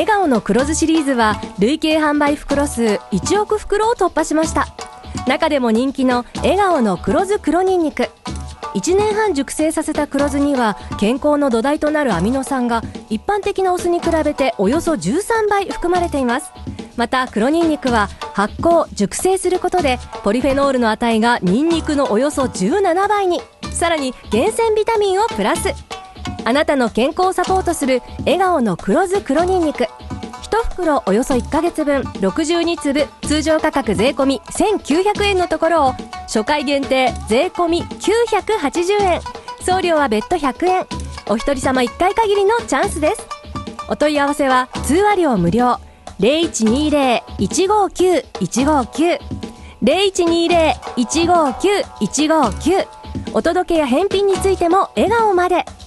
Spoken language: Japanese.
笑顔の黒酢シリーズは累計販売袋数1億袋を突破しました。中でも人気の笑顔の黒酢黒ニンニク、1年半熟成させた黒酢には健康の土台となるアミノ酸が一般的なお酢に比べておよそ13倍含まれています。また黒ニンニクは発酵熟成することでポリフェノールの値がニンニクのおよそ17倍に、さらに厳選ビタミンをプラス。あなたの健康をサポートする笑顔の黒酢黒ニンニク、1袋およそ1ヶ月分62粒、通常価格税込み1900円のところを初回限定税込み980円、送料は別途100円。お一人様1回限りのチャンスです。お問い合わせは通話料無料、0120-159-159 0120-159-159。お届けや返品についても笑顔まで。